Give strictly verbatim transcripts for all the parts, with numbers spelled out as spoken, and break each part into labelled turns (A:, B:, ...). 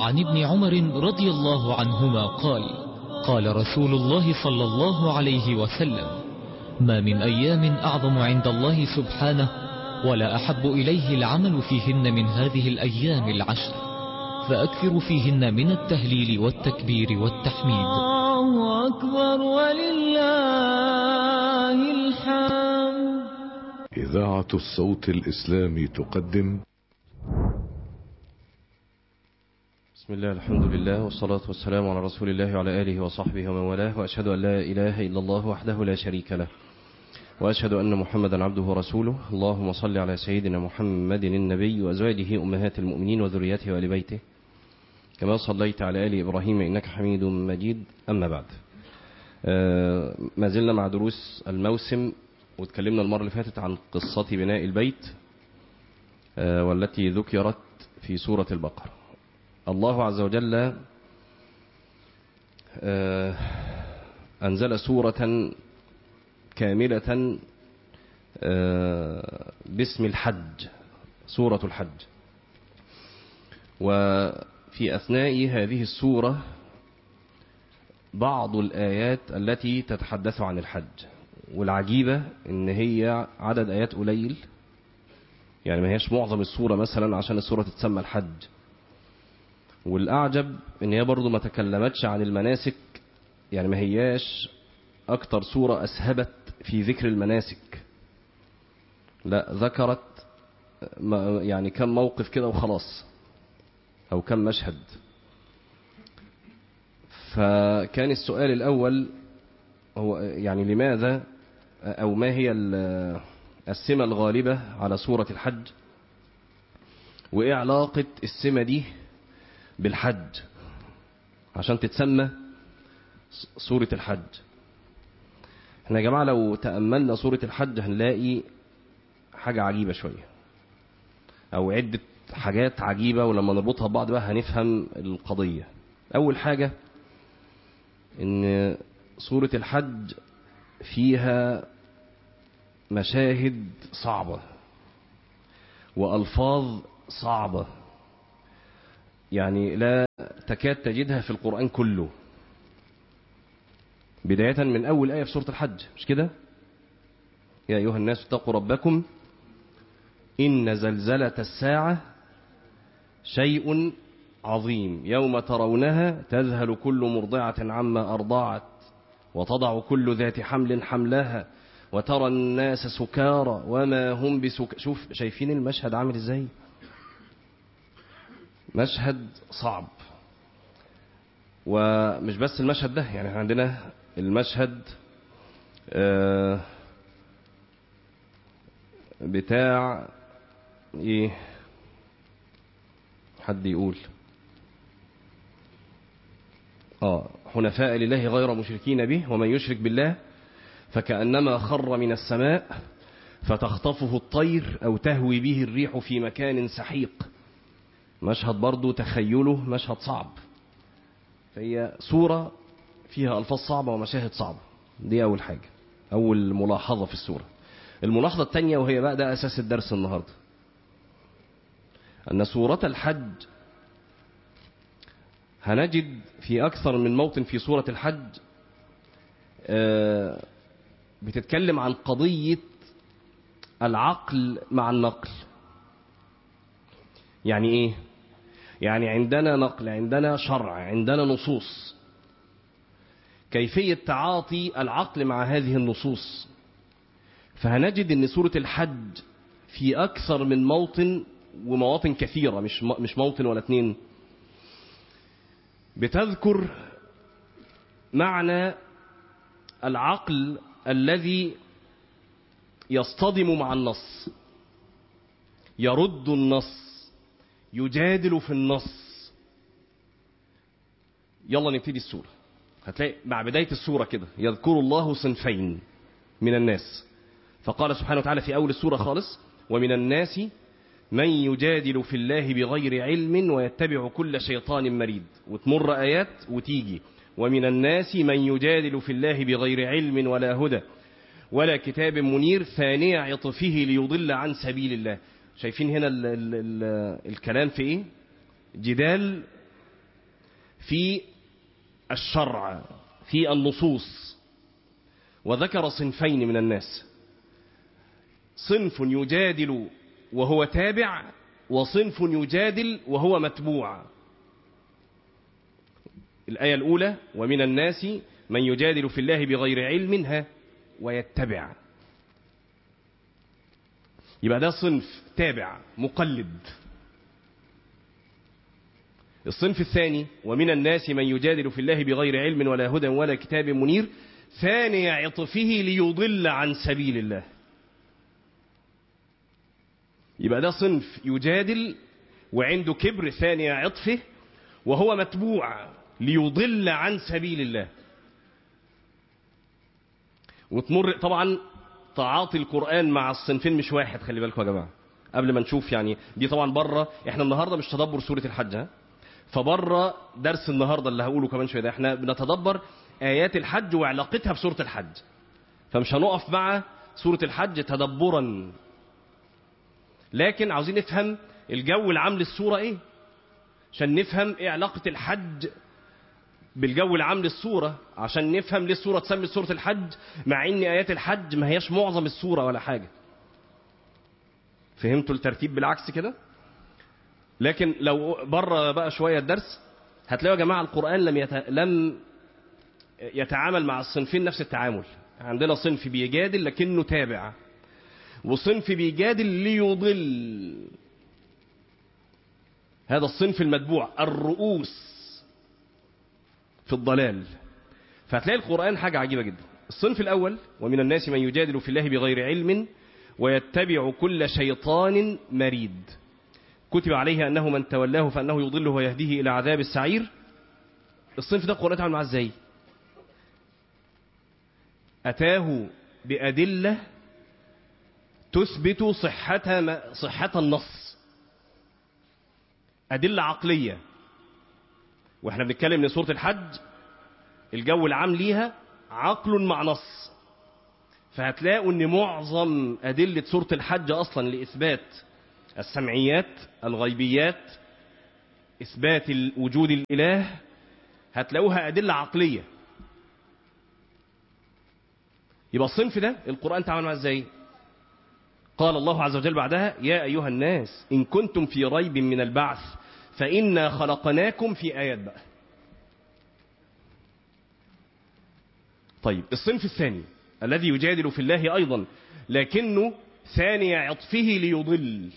A: عن ابن عمر رضي الله عنهما قال قال رسول الله صلى الله عليه وسلم: ما من أيام أعظم عند الله سبحانه ولا أحب إليه العمل فيهن من هذه الأيام العشر، فأكثر فيهن من التهليل والتكبير والتحميد.
B: الله أكبر ولله الحمد.
C: إذاعة الصوت الإسلامي تقدم.
D: بسم الله، الحمد لله، والصلاة والسلام على رسول الله وعلى آله وصحبه ومن والاه، وأشهد أن لا إله إلا الله وحده لا شريك له، وأشهد أن محمدا عبده ورسوله. اللهم صل على سيدنا محمد النبي وأزواجه أمهات المؤمنين وذريته وآل بيته كما صليت على آل إبراهيم إنك حميد مجيد. أما بعد، آه ما زلنا مع دروس الموسم، واتكلمنا المرة اللي فاتت عن قصة بناء البيت آه والتي ذكرت في سورة البقرة. الله عز وجل آه أنزل سورة كاملة آه باسم الحج، سورة الحج. وفي أثناء هذه السورة بعض الآيات التي تتحدث عن الحج، والعجيبة إن هي عدد آيات قليل، يعني ما هيش معظم السورة مثلا عشان السورة تتسمى الحج. والأعجب إن هي برضو ما تكلمتش عن المناسك، يعني ما هياش أكتر سورة أسهبت في ذكر المناسك، لا ذكرت يعني كم موقف كده وخلاص، أو كم مشهد. فكان السؤال الأول هو يعني لماذا، أو ما هي السمة الغالبة على سورة الحج، وإيه علاقة السمة دي بالحج عشان تتسمى سورة الحج. احنا يا جماعة لو تأملنا سورة الحج هنلاقي حاجة عجيبة شوية، أو عدة حاجات عجيبة، ولما نربطها ببعض بقى هنفهم القضية. أول حاجة إن سورة الحج فيها مشاهد صعبة وألفاظ صعبة، يعني لا تكاد تجدها في القرآن كله، بداية من أول آية في سورة الحج، مش كده؟ يا أيها الناس اتقوا ربكم إن زلزلة الساعة شيء عظيم يوم ترونها تذهل كل مرضعة عما أرضعت وتضع كل ذات حمل حملها وترى الناس سكارى وما هم بسكارى. شوف، شايفين المشهد عامل ازاي؟ مشهد صعب. ومش بس المشهد ده، يعني عندنا المشهد آه بتاع ايه، حد يقول؟ اه حنفاء لله غير مشركين به ومن يشرك بالله فكأنما خر من السماء فتخطفه الطير أو تهوي به الريح في مكان سحيق. مشهد برضو تخيله مشهد صعب. فهي سورة فيها ألفاظ صعبة ومشاهد صعبة، دي أول حاجة، أول ملاحظة في السورة. الملاحظة الثانية، وهي بقى ده أساس الدرس النهاردة، أن سورة الحج هنجد في أكثر من موطن في سورة الحج بتتكلم عن قضية العقل مع النقل. يعني إيه؟ يعني عندنا نقل، عندنا شرع، عندنا نصوص، كيفية تعاطي العقل مع هذه النصوص. فهنجد أن سورة الحج في أكثر من موطن، ومواطن كثيرة، مش مش موطن ولا اثنين، بتذكر معنى العقل الذي يصطدم مع النص، يرد النص، يجادل في النص. يلا نبتدي السورة. هتلاقي مع بداية السورة كده يذكر الله صنفين من الناس، فقال سبحانه وتعالى في أول السورة خالص: ومن الناس من يجادل في الله بغير علم ويتبع كل شيطان مريد. وتمر آيات وتيجي: ومن الناس من يجادل في الله بغير علم ولا هدى ولا كتاب منير ثاني عطفه ليضل عن سبيل الله. شايفين هنا ال ال ال الكلام في ايه؟ جدال في الشرع في النصوص، وذكر صنفين من الناس: صنف يجادل وهو تابع، وصنف يجادل وهو متبوع. الآية الأولى: ومن الناس من يجادل في الله بغير علم ها ويتبع. يبقى ده صنف تابع مقلد. الصنف الثاني: ومن الناس من يجادل في الله بغير علم ولا هدى ولا كتاب منير ثاني عطفه ليضل عن سبيل الله. يبقى ده صنف يجادل وعنده كبر ثاني عطفه، وهو متبوع ليضل عن سبيل الله. وتمر طبعا تعاطي القرآن مع الصنفين مش واحد، خلي بالكم يا جماعة قبل ما نشوف. يعني دي طبعا بره، احنا النهاردة مش تدبر سورة الحج، ها فبره درس النهاردة اللي هقوله كمان شوية ده احنا بنتدبر آيات الحج وعلاقتها بسورة الحج، فمش هنقف مع سورة الحج تدبرا، لكن عاوزين نفهم الجو العام للسورة ايه عشان نفهم ايه علاقة الحج بالجو العام للسورة، عشان نفهم ليه السورة تسمي سورة الحج مع ان آيات الحج ما هياش معظم السورة ولا حاجة. فهمتوا الترتيب بالعكس كده؟ لكن لو بره بقى شوية الدرس هتلاقوا يا جماعة القرآن لم يت... لم يتعامل مع الصنفين نفس التعامل. عندنا صنف بيجادل لكنه تابع، وصنف بيجادل ليضل. هذا الصنف المتبوع الرؤوس في الضلال. فهتلاقي القرآن حاجة عجيبة جدا. الصنف الأول: ومن الناس من يجادل في الله بغير علم ويتبع كل شيطان مريد كتب عليه أنه من تولاه فأنه يضله ويهديه إلى عذاب السعير. الصنف ده القرآن تعامل معاه ازاي؟ أتاه بأدلة تثبت صحة صحة النص، أدلة عقلية. واحنا بنتكلم من سورة الحج الجو العام ليها عقل مع نص، فهتلاقوا ان معظم أدلة سورة الحج أصلا لإثبات السمعيات الغيبيات، إثبات وجود الإله، هتلاقوها أدلة عقلية. يبقى الصنف ده القرآن تعامل معه ازاي؟ قال الله عز وجل بعدها: يا أيها الناس إن كنتم في ريب من البعث فإنا خلقناكم. في آيات بقى. طيب الصنف الثاني الذي يجادل في الله أيضا لكنه ثاني عطفه ليضل: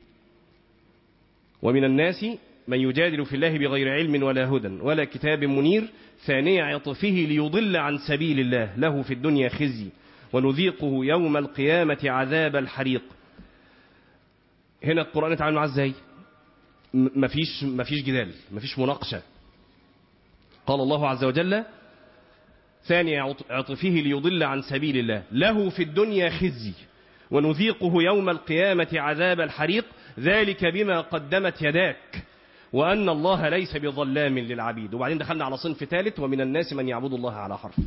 D: ومن الناس من يجادل في الله بغير علم ولا هدى ولا كتاب منير ثاني عطفه ليضل عن سبيل الله له في الدنيا خزي ونذيقه يوم القيامة عذاب الحريق. هنا القرآن يتعامل معاه ازاي؟ مفيش مفيش جدال، مفيش مناقشة. قال الله عز وجل: ثاني عطفه ليضل عن سبيل الله له في الدنيا خزي ونذيقه يوم القيامة عذاب الحريق ذلك بما قدمت يداك وأن الله ليس بظلام للعبيد. وبعدين دخلنا على صنف ثالث: ومن الناس من يعبد الله على حرف.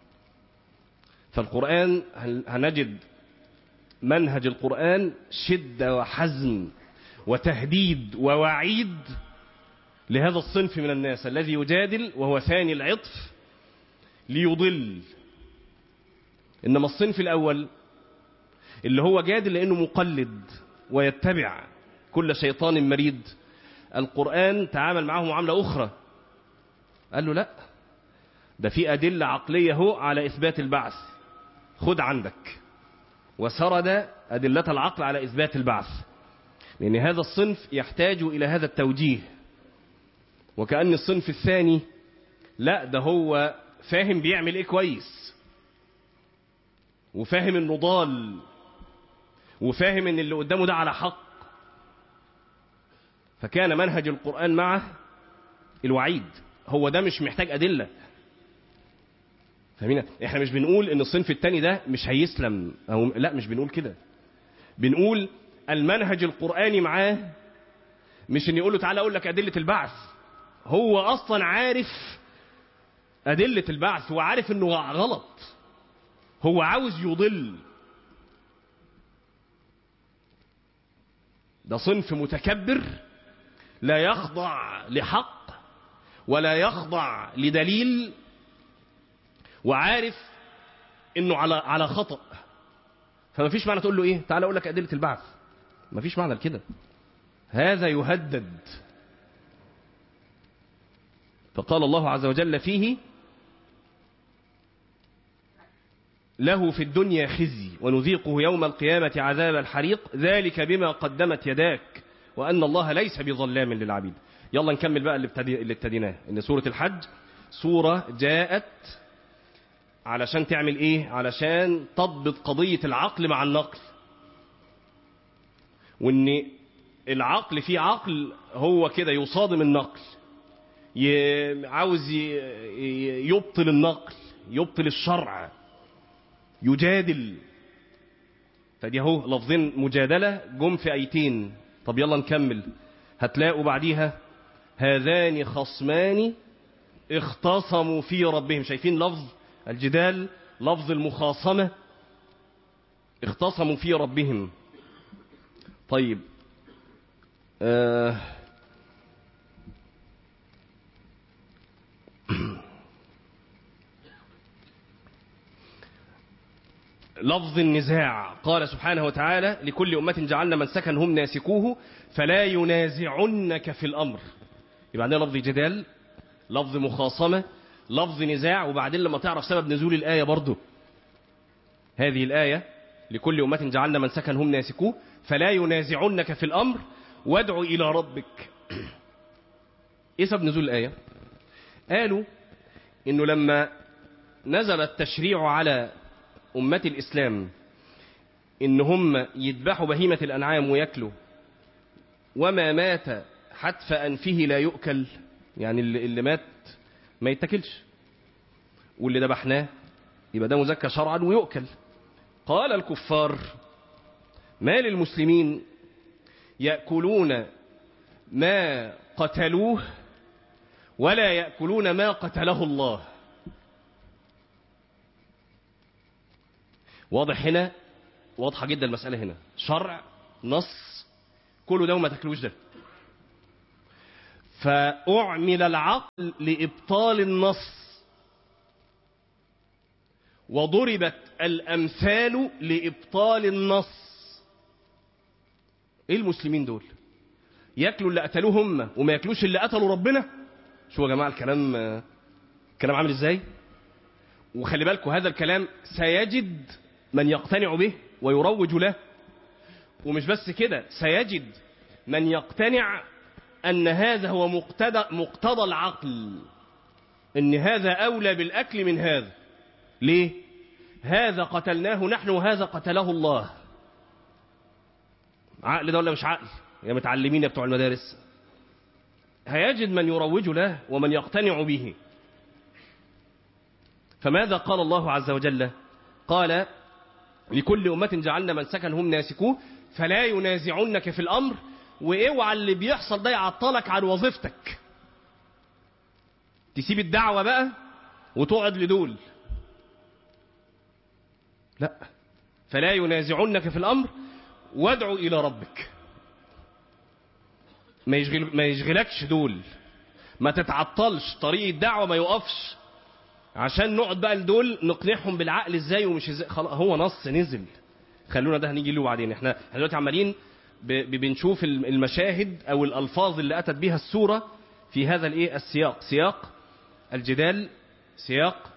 D: فالقرآن هنجد منهج القرآن شدة وحزم وتهديد ووعيد لهذا الصنف من الناس الذي يجادل وهو ثاني العطف ليضل. إنما الصنف الأول اللي هو جادل لأنه مقلد ويتبع كل شيطان مريد، القرآن تعامل معه معاملة أخرى. قال له: لا، ده في أدلة عقلية هو على إثبات البعث، خد عندك. وسرد أدلة العقل على إثبات البعث، لأن هذا الصنف يحتاج إلى هذا التوجيه. وكأن الصنف الثاني لا، ده هو فاهم بيعمل إيه كويس، وفاهم إنه ضال، وفاهم إن اللي قدامه ده على حق. فكان منهج القرآن معه الوعيد. هو ده مش محتاج أدلة. فاهمين؟ احنا مش بنقول ان الصنف الثاني ده مش هيسلم، أو لا، مش بنقول كده. بنقول المنهج القرآني معاه مش ان يقول له تعالى اقول لك أدلة البعث. هو اصلا عارف أدلة البعث وعارف انه غلط، هو عاوز يضل. ده صنف متكبر لا يخضع لحق ولا يخضع لدليل وعارف انه على على خطأ، فما فيش معنى تقول له ايه تعال اقول لك أدلة البعث، ما فيش معنى لكده، هذا يهدد. فقال الله عز وجل فيه: له في الدنيا خزي ونذيقه يوم القيامة عذاب الحريق ذلك بما قدمت يداك وأن الله ليس بظلام للعبيد. يلا نكمل بقى اللي ابتديناه، ان سورة الحج سورة جاءت علشان تعمل ايه؟ علشان تضبط قضية العقل مع النقل، وان العقل فيه عقل هو كده يصادم النقل، عاوز يبطل النقل، يبطل الشرع، يجادل. فدي اهو لفظين مجادلة جم في ايتين. طب يلا نكمل، هتلاقوا بعديها هذان خصمان اختصموا في ربهم. شايفين لفظ الجدال، لفظ المخاصمة، اختصموا في ربهم. طيب آه لفظ النزاع، قال سبحانه وتعالى: لكل أمة جعلنا منسكا هم ناسكوه فلا ينازعنك في الأمر. يبقى عندنا لفظ جدال، لفظ مخاصمة، لفظ نزاع. وبعدين لما تعرف سبب نزول الآية برضو، هذه الآية لكل أمة جعلنا منسكا هم ناسكوه فلا ينازعنك في الأمر وادع إلى ربك. إيه سبب نزول الآية؟ قالوا إنه لما نزل التشريع على أمة الإسلام إن هم يذبحوا بهيمة الأنعام ويأكلوا، وما مات حتف أنفه لا يؤكل، يعني اللي مات ما يتاكلش، واللي ذبحناه يبقى ده مزكى شرعا ويؤكل. قال الكفار: ما للمسلمين يأكلون ما قتلوه ولا يأكلون ما قتله الله. واضح هنا، واضحة جدا المسألة هنا، شرع نص كله ده وما تاكلوش ده. فأعمل العقل لإبطال النص، وضربت الأمثال لإبطال النص. إيه المسلمين دول؟ يأكلوا اللي قتلوه هم وما يأكلوش اللي قتلوا ربنا؟ شو يا جماعة الكلام، الكلام عامل إزاي؟ وخلي بالكم هذا الكلام سيجد من يقتنع به ويروج له، ومش بس كده، سيجد من يقتنع أن هذا هو مقتضى مقتضى العقل، أن هذا أولى بالأكل من هذا. ليه؟ هذا قتلناه نحن وهذا قتله الله. عقل ده ولا مش عقل؟ يا متعلمين يا بتوع المدارس. هيجد من يروج له ومن يقتنع به. فماذا قال الله عز وجل؟ قال: لكل أمة جعلنا منسكا هم ناسكوه فلا ينازعنك في الأمر. واوعى اللي بيحصل ده يعطلك عن وظيفتك، تسيب الدعوة بقى وتقعد لدول. لا، فلا ينازعنك في الأمر وادعو إلى ربك. ما, يشغل ما يشغلكش دول، ما تتعطلش، طريق الدعوة ما يقفش عشان نقعد بقى لدول نقنعهم بالعقل ازاي ومش ازاي. خلاص هو نص نزل، خلونا ده هنيجي له بعدين. احنا دلوقتي عمالين بنشوف المشاهد او الالفاظ اللي اتت بها السورة في هذا الايه السياق، سياق الجدال، سياق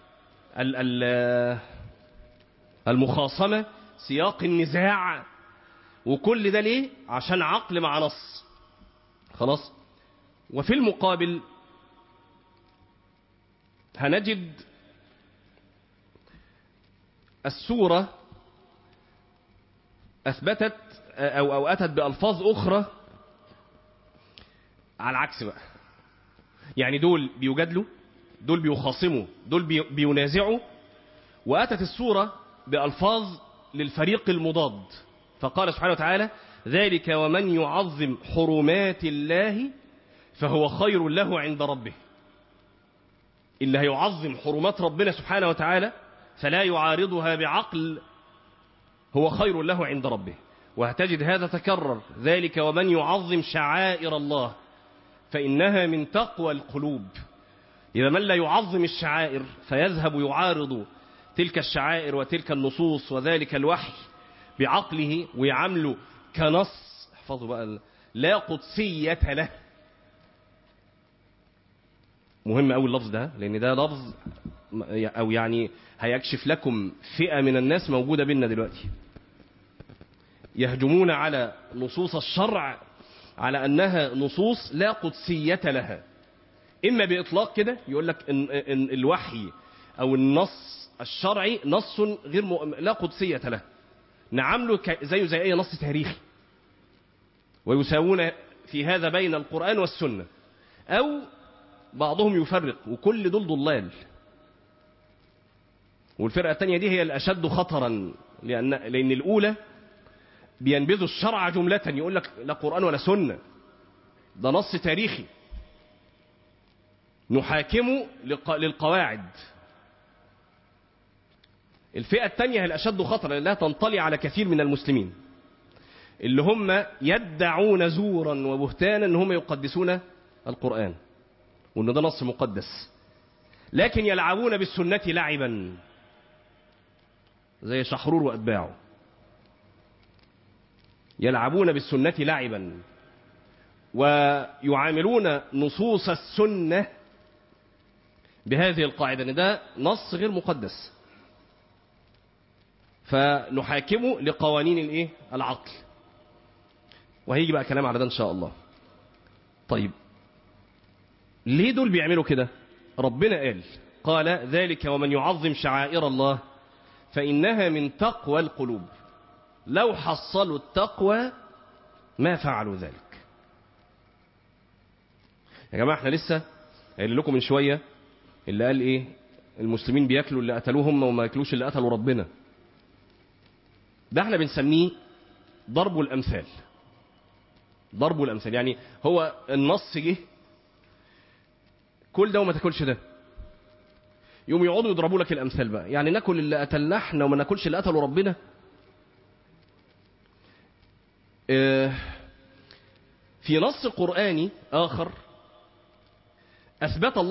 D: المخاصمة، سياق النزاع. وكل ده ليه؟ عشان عقل مع نص. خلاص. وفي المقابل هنجد السورة أثبتت أو أو أتت بألفاظ أخرى على العكس بقى. يعني دول بيجادلوا، دول بيخاصموا، دول بينازعوا، وأتت السورة بألفاظ للفريق المضاد. فقال سبحانه وتعالى: ذلك ومن يعظم حرمات الله فهو خير له عند ربه. اللي هيعظم حرمات ربنا سبحانه وتعالى فلا يعارضها بعقل هو خير له عند ربه. وهتجد هذا تكرر: ذلك ومن يعظم شعائر الله فإنها من تقوى القلوب. إذا من لا يعظم الشعائر فيذهب يعارض تلك الشعائر وتلك النصوص وذلك الوحي بعقله ويعامله كنص، احفظوا بقى، لا قدسية له. مهم أوي اللفظ ده، لأن ده لفظ أو يعني هيكشف لكم فئة من الناس موجودة بيننا دلوقتي يهجمون على نصوص الشرع على أنها نصوص لا قدسية لها، إما بإطلاق كده يقول لك إن إن الوحي أو النص الشرعي نص غير م... لا قدسية له، نعامله ك... زيه زي أي نص تاريخي، ويساوون في هذا بين القرآن والسنة، أو بعضهم يفرق، وكل دول ضلال. والفرقة الثانية دي هي الأشد خطرا، لأن لأن الأولى بينبذوا الشرع جملة، يقول لك لا قرآن ولا سنة، ده نص تاريخي نحاكمه للقواعد. الفئة الثانية هي الأشد خطرا، لأنها تنطلي على كثير من المسلمين اللي هم يدعون زورا وبهتانا أن هم يقدسون القرآن وأن ده نص مقدس، لكن يلعبون بالسنة لعبا زي شحرور وأتباعه، يلعبون بالسنة لعبا ويعاملون نصوص السنة بهذه القاعدة أن ده نص غير مقدس، فنحاكمه لقوانين الايه العقل. وهيجي بقى كلام على ده ان شاء الله. طيب ليه دول بيعملوا كده؟ ربنا قال قال ذلك ومن يعظم شعائر الله فإنها من تقوى القلوب، لو حصلوا التقوى ما فعلوا ذلك. يا جماعة احنا لسه قايل لكم من شوية اللي قال ايه المسلمين بياكلوا اللي قتلوهم وما ياكلوش اللي قتلوا ربنا، ده احنا بنسميه ضرب الأمثال. ضرب الأمثال يعني هو النص جه كل ده وما تاكلش ده، يوم يقعدوا يضربوا لك الأمثال بقى، يعني ناكل اللي قتلنا احنا وما ناكلش اللي قتلوا ربنا. اه في نص قرآني آخر أثبت الله